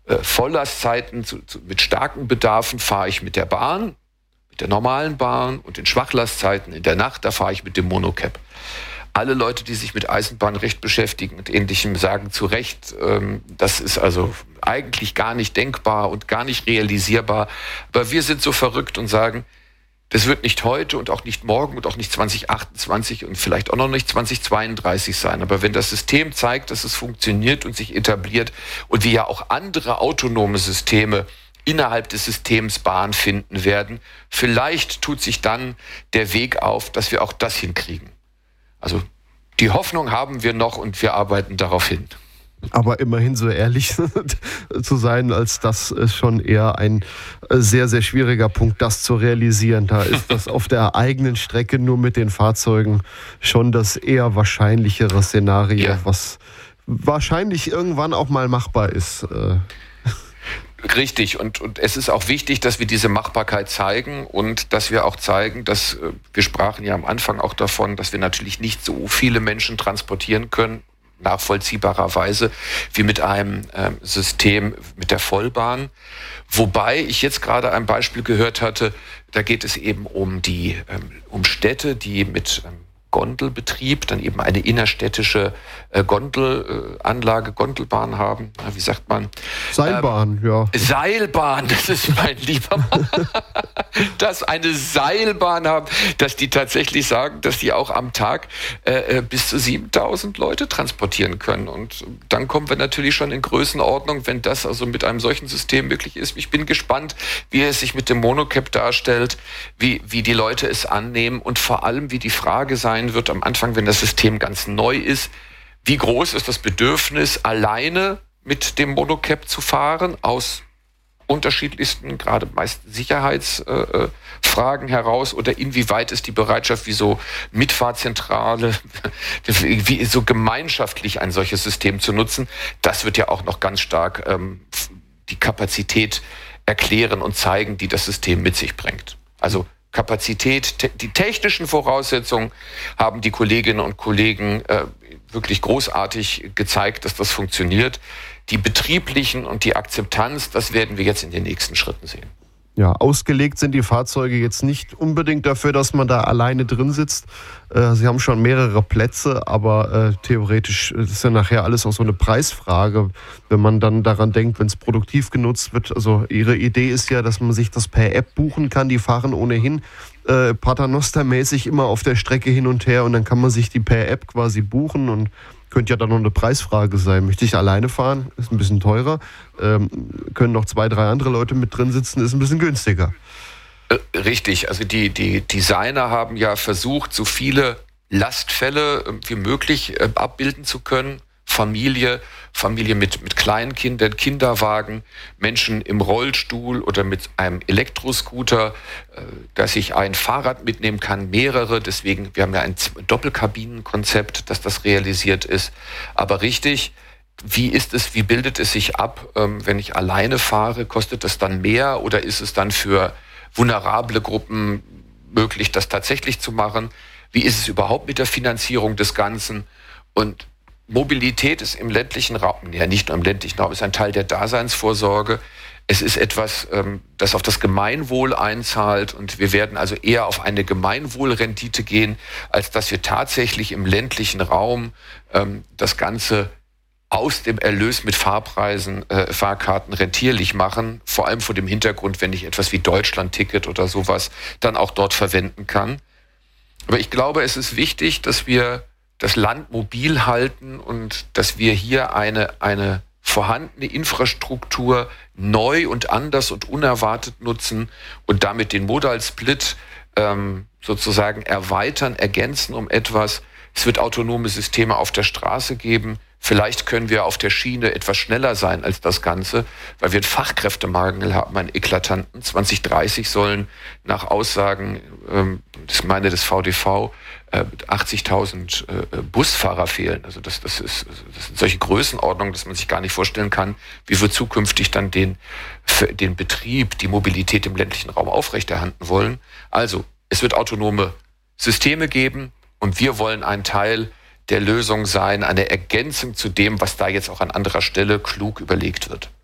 Volllastzeiten mit starken Bedarfen fahre ich mit der Bahn, mit der normalen Bahn, und in Schwachlastzeiten in der Nacht, da fahre ich mit dem Monocap. Alle Leute, die sich mit Eisenbahnrecht beschäftigen und Ähnlichem, sagen zu Recht, das ist also eigentlich gar nicht denkbar und gar nicht realisierbar. Aber wir sind so verrückt und sagen, das wird nicht heute und auch nicht morgen und auch nicht 2028 und vielleicht auch noch nicht 2032 sein. Aber wenn das System zeigt, dass es funktioniert und sich etabliert und wir ja auch andere autonome Systeme innerhalb des Systems Bahn finden werden, vielleicht tut sich dann der Weg auf, dass wir auch das hinkriegen. Also die Hoffnung haben wir noch und wir arbeiten darauf hin. Aber immerhin so ehrlich zu sein, als das ist schon eher ein sehr, sehr schwieriger Punkt, das zu realisieren. Da ist das auf der eigenen Strecke nur mit den Fahrzeugen schon das eher wahrscheinlichere Szenario, ja, was wahrscheinlich irgendwann auch mal machbar ist. Richtig, und es ist auch wichtig, dass wir diese Machbarkeit zeigen und dass wir auch zeigen, dass, wir sprachen ja am Anfang auch davon, dass wir natürlich nicht so viele Menschen transportieren können, nachvollziehbarerweise, wie mit einem System mit der Vollbahn. Wobei ich jetzt gerade ein Beispiel gehört hatte, da geht es eben um Städte, die mit Gondelbetrieb dann eben eine innerstädtische Gondelanlage, Gondelbahn haben. Wie sagt man? Seilbahn, ja. Seilbahn, das ist mein lieber Mann. Dass eine Seilbahn haben, dass die tatsächlich sagen, dass die auch am Tag bis zu 7.000 Leute transportieren können. Und dann kommen wir natürlich schon in Größenordnung, wenn das also mit einem solchen System möglich ist. Ich bin gespannt, wie es sich mit dem Monocap darstellt, wie die Leute es annehmen und vor allem, wie die Frage sein wird am Anfang, wenn das System ganz neu ist, wie groß ist das Bedürfnis, alleine mit dem Monocap zu fahren, aus unterschiedlichsten, gerade meist Sicherheitsfragen heraus, oder inwieweit ist die Bereitschaft, wie so Mitfahrzentrale, wie so gemeinschaftlich ein solches System zu nutzen. Das wird ja auch noch ganz stark die Kapazität erklären und zeigen, die das System mit sich bringt. Also Kapazität, die technischen Voraussetzungen haben die Kolleginnen und Kollegen wirklich großartig gezeigt, dass das funktioniert. Die betrieblichen und die Akzeptanz, das werden wir jetzt in den nächsten Schritten sehen. Ja, ausgelegt sind die Fahrzeuge jetzt nicht unbedingt dafür, dass man da alleine drin sitzt. Sie haben schon mehrere Plätze, aber theoretisch ist ja nachher alles auch so eine Preisfrage, wenn man dann daran denkt, wenn es produktiv genutzt wird. Also Ihre Idee ist ja, dass man sich das per App buchen kann. Die fahren ohnehin paternostermäßig immer auf der Strecke hin und her und dann kann man sich die per App quasi buchen und könnte ja dann noch eine Preisfrage sein. Möchte ich alleine fahren? Ist ein bisschen teurer. Können noch 2, 3 andere Leute mit drin sitzen? Ist ein bisschen günstiger. Richtig. Also die Designer haben ja versucht, so viele Lastfälle wie möglich abbilden zu können. Familie mit Kleinkindern, Kinderwagen, Menschen im Rollstuhl oder mit einem Elektroscooter, dass ich ein Fahrrad mitnehmen kann, mehrere. Deswegen, wir haben ja ein Doppelkabinenkonzept, dass das realisiert ist. Aber richtig, wie bildet es sich ab, wenn ich alleine fahre? Kostet das dann mehr oder ist es dann für vulnerable Gruppen möglich, das tatsächlich zu machen? Wie ist es überhaupt mit der Finanzierung des Ganzen? Und Mobilität ist im ländlichen Raum, ja nicht nur im ländlichen Raum, ist ein Teil der Daseinsvorsorge. Es ist etwas, das auf das Gemeinwohl einzahlt und wir werden also eher auf eine Gemeinwohlrendite gehen, als dass wir tatsächlich im ländlichen Raum das Ganze aus dem Erlös mit Fahrpreisen, Fahrkarten rentierlich machen. Vor allem vor dem Hintergrund, wenn ich etwas wie Deutschland-Ticket oder sowas dann auch dort verwenden kann. Aber ich glaube, es ist wichtig, dass wir das Land mobil halten und dass wir hier eine vorhandene Infrastruktur neu und anders und unerwartet nutzen und damit den Modal Split sozusagen erweitern, ergänzen um etwas. Es wird autonome Systeme auf der Straße geben. Vielleicht können wir auf der Schiene etwas schneller sein als das Ganze, weil wir einen Fachkräftemangel haben, einen eklatanten. 2030 sollen nach Aussagen des VDV 80.000 Busfahrer fehlen. Also das sind solche Größenordnungen, dass man sich gar nicht vorstellen kann, wie wir zukünftig dann den Betrieb, die Mobilität im ländlichen Raum aufrechterhalten wollen. Also es wird autonome Systeme geben und wir wollen ein Teil der Lösung sein, eine Ergänzung zu dem, was da jetzt auch an anderer Stelle klug überlegt wird.